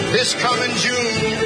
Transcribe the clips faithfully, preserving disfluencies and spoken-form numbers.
this coming June.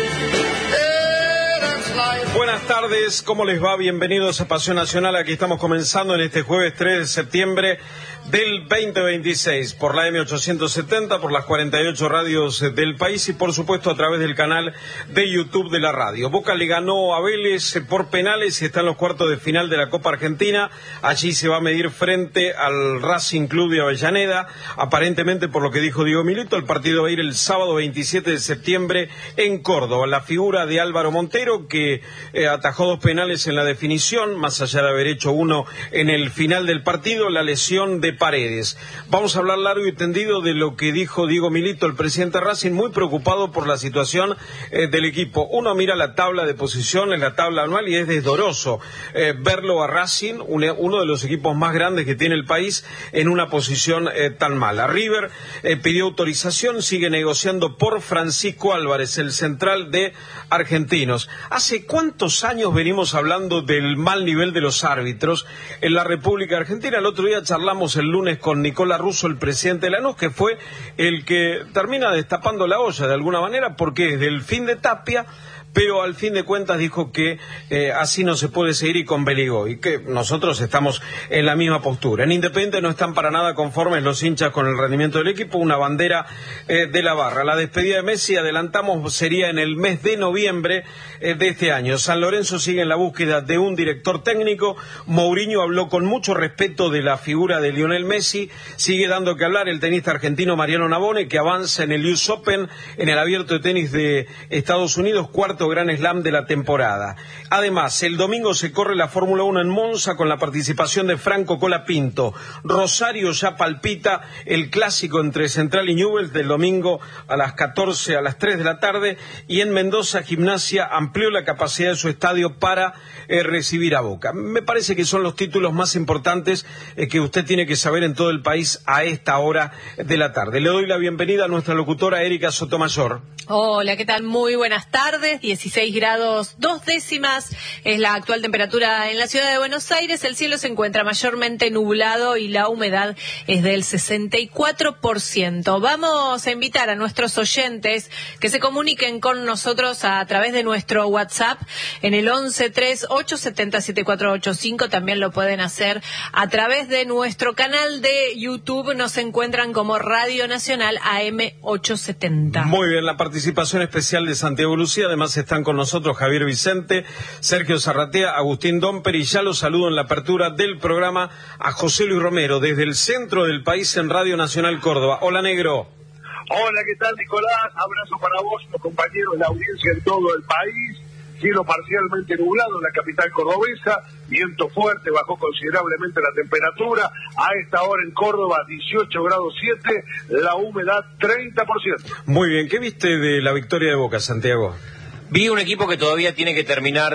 Buenas tardes, ¿cómo les va? Bienvenidos a Pasión Nacional. Aquí estamos comenzando en este jueves tres de septiembre del veinte veintiséis por la eme ochocientos setenta, por las cuarenta y ocho radios del país y por supuesto a través del canal de YouTube de la radio. Boca le ganó a Vélez por penales y está en los cuartos de final de la Copa Argentina. Allí se va a medir frente al Racing Club de Avellaneda. Aparentemente, por lo que dijo Diego Milito, el partido va a ir el sábado veintisiete de septiembre en Córdoba. La figura de Álvaro Montero, que eh, atajó dos penales en la definición, más allá de haber hecho uno en el final del partido, la lesión de Paredes. Vamos a hablar largo y tendido de lo que dijo Diego Milito, el presidente de Racing, muy preocupado por la situación eh, del equipo. Uno mira la tabla de posiciones, la tabla anual, y es desdoroso eh, verlo a Racing, un, uno de los equipos más grandes que tiene el país, en una posición eh, tan mala. River eh, pidió autorización, sigue negociando por Francisco Álvarez, el central de Argentinos. ¿Hace cuántos años venimos hablando del mal nivel de los árbitros en la República Argentina? El otro día charlamos el lunes con Nicolás Russo, el presidente de Lanús, que fue el que termina destapando la olla de alguna manera, porque es del fin de Tapia, pero al fin de cuentas dijo que eh, así no se puede seguir y con Beligó, y que nosotros estamos en la misma postura. En Independiente no están para nada conformes los hinchas con el rendimiento del equipo, una bandera eh, de la barra. La despedida de Messi, adelantamos, sería en el mes de noviembre eh, de este año. San Lorenzo sigue en la búsqueda de un director técnico. Mourinho habló con mucho respeto de la figura de Lionel Messi. Sigue dando que hablar el tenista argentino Mariano Navone, que avanza en el U S Open, en el abierto de tenis de Estados Unidos, cuarto Gran Slam de la temporada. Además, el domingo se corre la Fórmula uno en Monza con la participación de Franco Colapinto. Rosario ya palpita el clásico entre Central y Newell's del domingo a las catorce, a las tres de la tarde, y en Mendoza Gimnasia amplió la capacidad de su estadio para eh, recibir a Boca. Me parece que son los títulos más importantes eh, que usted tiene que saber en todo el país a esta hora de la tarde. Le doy la bienvenida a nuestra locutora Erika Sotomayor. Hola, ¿qué tal? Muy buenas tardes. dieciséis grados dos décimas es la actual temperatura en la ciudad de Buenos Aires. El cielo se encuentra mayormente nublado y la humedad es del sesenta y cuatro por ciento. Vamos a invitar a nuestros oyentes que se comuniquen con nosotros a través de nuestro WhatsApp en el once tres ocho siete siete cuatro ocho cinco. También lo pueden hacer a través de nuestro canal de YouTube. Nos encuentran como Radio Nacional A M ochocientos setenta. Muy bien, la participación especial de Santiago Lucía. Además están con nosotros Javier Vicente, Sergio Zarratea, Agustín Domper, y ya los saludo en la apertura del programa a José Luis Romero desde el centro del país en Radio Nacional Córdoba. Hola, negro. Hola, ¿qué tal, Nicolás? Abrazo para vos, los compañeros de la audiencia en todo el país. Cielo parcialmente nublado en la capital cordobesa, viento fuerte, bajó considerablemente la temperatura. A esta hora en Córdoba, dieciocho grados siete, la humedad treinta por ciento. Muy bien, ¿qué viste de la victoria de Boca, Santiago? Vi un equipo que todavía tiene que terminar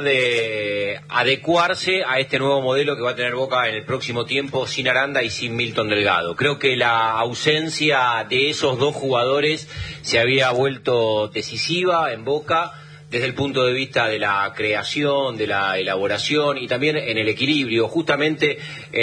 de adecuarse a este nuevo modelo que va a tener Boca en el próximo tiempo, sin Aranda y sin Milton Delgado. Creo que la ausencia de esos dos jugadores se había vuelto decisiva en Boca, desde el punto de vista de la creación, de la elaboración y también en el equilibrio. Justamente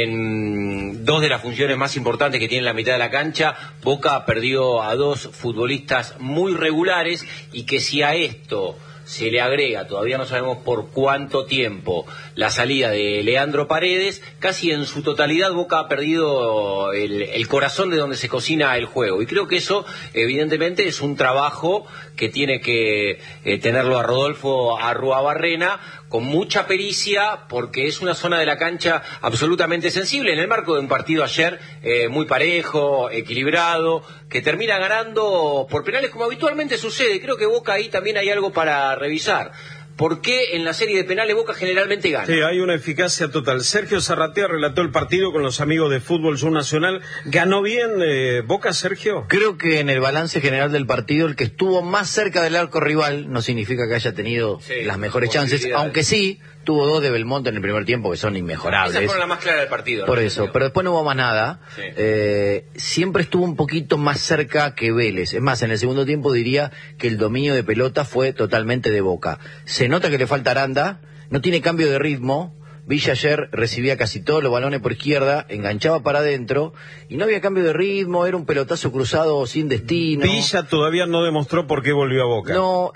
en dos de las funciones más importantes que tiene la mitad de la cancha, Boca perdió a dos futbolistas muy regulares, y que si a esto se le agrega, todavía no sabemos por cuánto tiempo, la salida de Leandro Paredes, casi en su totalidad Boca ha perdido el, el corazón de donde se cocina el juego. Y creo que eso, evidentemente, es un trabajo que tiene que eh, tenerlo a Rodolfo Arruabarrena con mucha pericia, porque es una zona de la cancha absolutamente sensible, en el marco de un partido ayer eh, muy parejo, equilibrado, que termina ganando por penales como habitualmente sucede. Creo que Boca ahí también hay algo para revisar. ¿Por qué en la serie de penales Boca generalmente gana? Sí, hay una eficacia total. Sergio Zarratea relató el partido con los amigos de Fútbol Show Nacional. ¿Ganó bien eh, Boca, Sergio? Creo que en el balance general del partido, el que estuvo más cerca del arco rival no significa que haya tenido sí, las mejores chances, aunque sí tuvo dos de Belmonte en el primer tiempo que son inmejorables. Esa fue la más clara del partido, Por ¿no? eso, pero después no hubo más nada. Sí. Eh, siempre estuvo un poquito más cerca que Vélez. Es más, en el segundo tiempo diría que el dominio de pelota fue totalmente de Boca. Se nota que le falta Aranda, no tiene cambio de ritmo, Villa ayer recibía casi todos los balones por izquierda, enganchaba para adentro y no había cambio de ritmo, era un pelotazo cruzado sin destino. Villa todavía no demostró por qué volvió a Boca. No,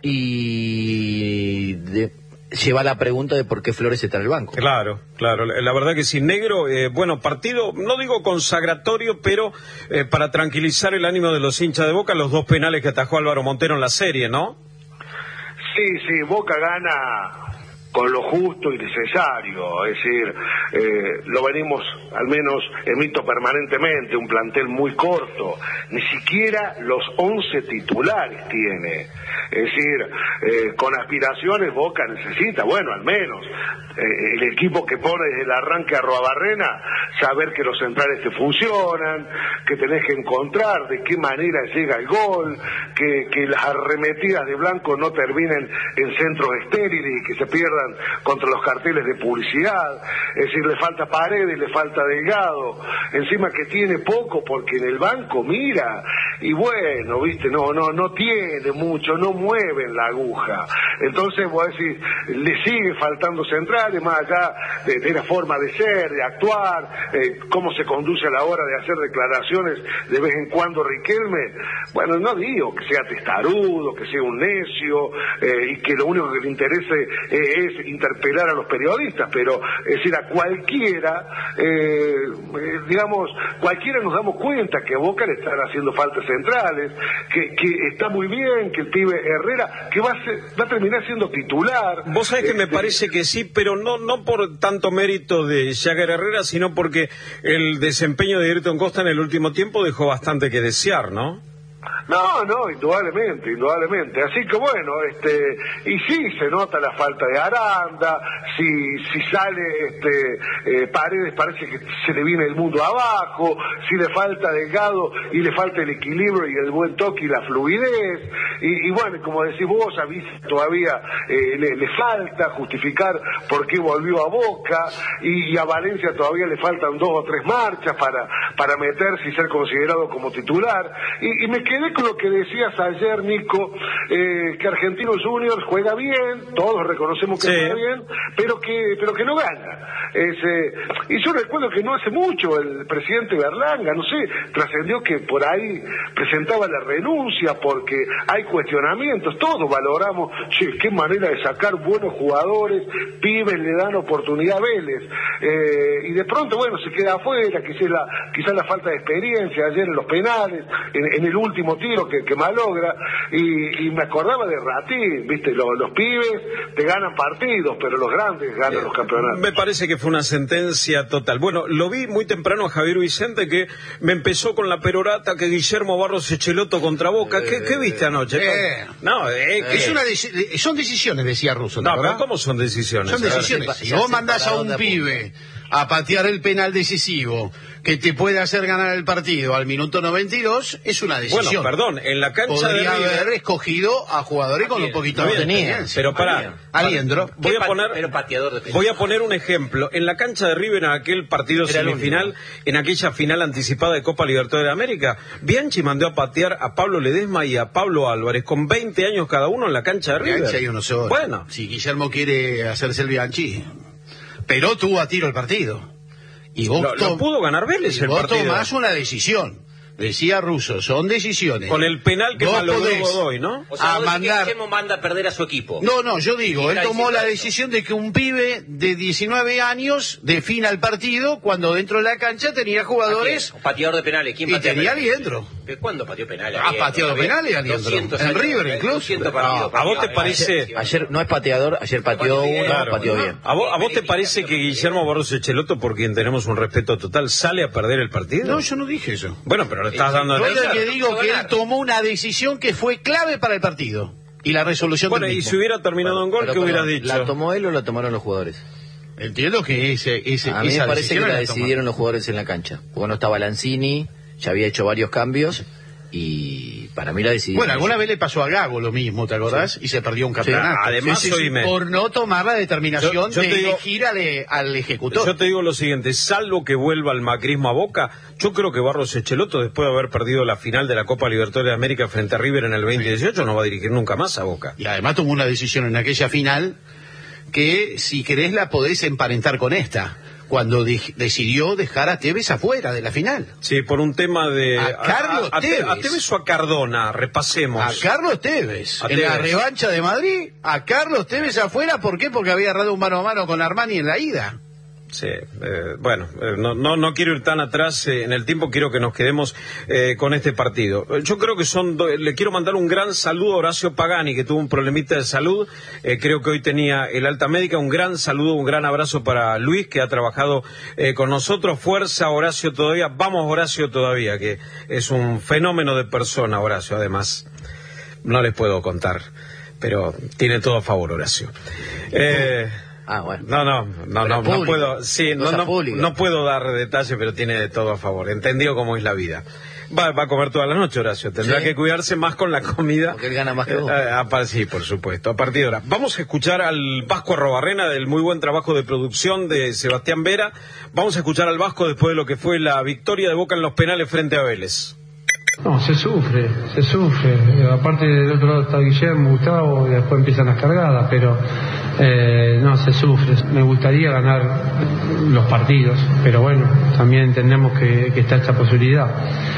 y de, lleva la pregunta de por qué Flores está en el banco. Claro, claro, la verdad que sí. Negro, eh, bueno, partido, no digo consagratorio, pero eh, para tranquilizar el ánimo de los hinchas de Boca, los dos penales que atajó Álvaro Montero en la serie, ¿no? Sí, sí, Boca gana con lo justo y necesario, es decir, eh, lo venimos, al menos emito permanentemente, un plantel muy corto, ni siquiera los once titulares tiene, es decir, eh, con aspiraciones Boca necesita, bueno, al menos, eh, el equipo que pone desde el arranque a Arruabarrena, saber que los centrales te funcionan, que tenés que encontrar de qué manera llega el gol, que, que las arremetidas de Blanco no terminen en centros estériles y que se pierdan contra los carteles de publicidad, es decir, le falta Paredes, le falta Delgado, encima que tiene poco porque en el banco mira, y bueno, viste, no, no, no tiene mucho, no mueven la aguja, entonces voy a decir, le sigue faltando centrales, más allá de, de la forma de ser, de actuar, eh, cómo se conduce a la hora de hacer declaraciones de vez en cuando Riquelme, bueno, no digo que sea testarudo, que sea un necio, eh, y que lo único que le interese eh, es interpelar a los periodistas, pero es decir, a cualquiera, eh, eh, digamos, cualquiera nos damos cuenta que a Boca le están haciendo faltas centrales, que, que está muy bien, que el pibe Herrera, que va a, ser, va a terminar siendo titular. Vos sabés que me este, parece que sí, pero no no por tanto mérito de Jagger Herrera, sino porque el desempeño de Ayrton Costa en el último tiempo dejó bastante que desear, ¿no? No, no, indudablemente, indudablemente. Así que bueno, este, y sí se nota la falta de Aranda, si si sale este eh, Paredes parece que se le viene el mundo abajo, si le falta Delgado y le falta el equilibrio y el buen toque y la fluidez, y, y bueno, como decís vos, a Villa todavía eh, le, le falta justificar por qué volvió a Boca, y, y a Valencia todavía le faltan dos o tres marchas para, para meterse y ser considerado como titular, y, y me quedé con lo que decías ayer, Nico, eh, que Argentinos Juniors juega bien, todos reconocemos que sí. juega bien, pero que pero que no gana. Es, eh, y yo recuerdo que no hace mucho el presidente Berlanga, no sé, trascendió que por ahí presentaba la renuncia porque hay cuestionamientos, todos valoramos, che, qué manera de sacar buenos jugadores, pibes le dan oportunidad a Vélez, eh, y de pronto, bueno, se queda afuera, quizás la, quizás la falta de experiencia ayer en los penales, en, en el último tiro que, que malogra, y, y me acordaba de Ratín, viste, los, los pibes te ganan partidos, pero los grandes ganan eh, los campeonatos. Me parece que fue una sentencia total. Bueno, lo vi muy temprano a Javier Vicente, que me empezó con la perorata que Guillermo Barros Echeloto contra Boca. ¿Qué, qué viste anoche? Eh, no, eh, es una dec- son decisiones, decía Russo. No, pero ¿cómo son decisiones? Son decisiones. Si vos mandás a un pibe a patear el penal decisivo que te puede hacer ganar el partido al minuto noventa y dos, es una decisión. Bueno, perdón, en la cancha podría de River haber escogido a jugadores con un poquito de experiencia. Pero pará, Aliendro. Voy a poner pero pateador de penal. Voy a poner un ejemplo. En la cancha de River, en aquel partido Era semifinal, en aquella final anticipada de Copa Libertadores de América, Bianchi mandó a patear a Pablo Ledesma y a Pablo Álvarez con veinte años cada uno en la cancha de River. Bianchi hay uno solo. Bueno, si Guillermo quiere hacerse el Bianchi, pero tuvo a tiro el partido. Y vos lo, lo pudo ganar Vélez y el vos partido. tomás una decisión. Decía Russo, son decisiones. Con el penal que malogró Godoy, ¿no? O sea, a mandar... Guillermo manda a perder a su equipo. No, no, yo digo, él tomó la decisión de que un pibe de diecinueve años defina el partido cuando dentro de la cancha tenía jugadores... Un pateador de penales. ¿Quién y patea tenía penales? Aliendro. ¿Pero cuándo pateó penales? ¿Ha pateado penales, Aliendro? En River, incluso. No, ¿a vos te parece...? Ayer, ayer no es pateador, ayer pateó uno, claro, pateó bien. ¿A vos, ¿A vos te parece que Guillermo Barros Echeloto, por quien tenemos un respeto total, sale a perder el partido? No, yo no dije eso. Bueno, pero le estás dando... Yo que digo que él tomó una decisión que fue clave para el partido y la resolución bueno, del mismo. Y si hubiera terminado en gol, pero, ¿qué pero, hubieras dicho? ¿La tomó él o la tomaron los jugadores? Entiendo que ese, ese a mí esa me parece que la, la decidieron los jugadores en la cancha. Porque no estaba Lanzini, ya había hecho varios cambios y para mí la decidieron. Bueno, alguna vez le pasó a Gago lo mismo, ¿te acordás? Sí. Y se perdió un campeonato. Sí. Además, sí, sí, sí, por no tomar la determinación yo, yo de digo, elegir al, al ejecutor. Yo te digo lo siguiente, salvo que vuelva el macrismo a Boca, yo creo que Barros Echeloto, después de haber perdido la final de la Copa Libertadores de América frente a River en el veinte dieciocho, sí. no va a dirigir nunca más a Boca. Y además tomó una decisión en aquella final que si querés la podés emparentar con esta, cuando de decidió dejar a Tevez afuera de la final. Sí, por un tema de... A Carlos a, a, Tevez. A Tevez o a Cardona, repasemos. A Carlos Tevez. A en Tevez. la revancha de Madrid, a Carlos Tevez afuera, ¿por qué? Porque había agarrado un mano a mano con Armani en la ida. Sí, eh, bueno, eh, no, no, no quiero ir tan atrás eh, en el tiempo, quiero que nos quedemos eh, con este partido. Yo creo que son, do... le quiero mandar un gran saludo a Horacio Pagani, que tuvo un problemita de salud, eh, creo que hoy tenía el alta médica, un gran saludo, un gran abrazo para Luis, que ha trabajado eh, con nosotros. Fuerza, Horacio, todavía, vamos Horacio todavía, que es un fenómeno de persona, Horacio, además, no les puedo contar, pero tiene todo a favor, Horacio. Eh... Ah, bueno. No, no, no, no, no puedo, sí, no, no, no puedo dar detalles, pero tiene de todo a favor. Entendió cómo es la vida. Va, va a comer toda la noche, Horacio. Tendrá ¿Sí? que cuidarse más con la comida. Porque él gana más que vos. Eh, eh, sí, por supuesto. A partir de ahora. Vamos a escuchar al Vasco Arrobarrena del muy buen trabajo de producción de Sebastián Vera. Vamos a escuchar al Vasco después de lo que fue la victoria de Boca en los penales frente a Vélez. No, se sufre, se sufre. Aparte del otro lado está Guillermo, Gustavo, y después empiezan las cargadas, pero eh, no, se sufre. Me gustaría ganar los partidos, pero bueno, también entendemos que, que está esta posibilidad.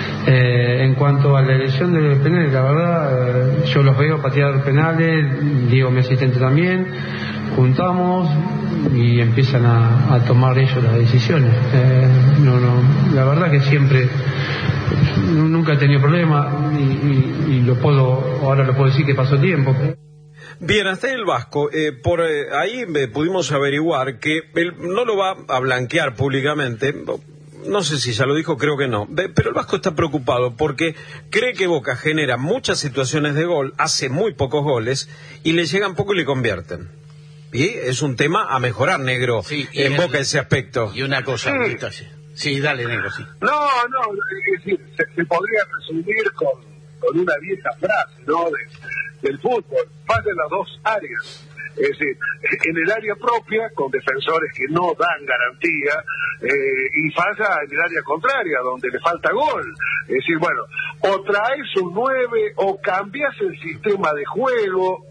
Eh, en cuanto a la elección de penales, la verdad, eh, yo los veo patear penales, Diego, mi asistente también, juntamos y empiezan a, a tomar ellos las decisiones. Eh, no, no, la verdad que siempre... Nunca he tenido problema y, y, y lo puedo, ahora lo puedo decir que pasó tiempo. Bien, hasta ahí el Vasco. Eh, por eh, ahí eh, pudimos averiguar que él no lo va a blanquear públicamente. No sé si ya lo dijo, creo que no. Pero el Vasco está preocupado porque cree que Boca genera muchas situaciones de gol, hace muy pocos goles y le llegan poco y le convierten. Y es un tema a mejorar, negro, sí, en Boca el, ese aspecto. Y una cosa, sí. Sí, dale, negro, sí. No, no, es decir, se, se podría resumir con, con una vieja frase, ¿no? De, del fútbol. Fallan las dos áreas. Es decir, en el área propia, con defensores que no dan garantía, eh, y falla en el área contraria, donde le falta gol. Es decir, bueno, o traes un nueve, o cambias el sistema de juego,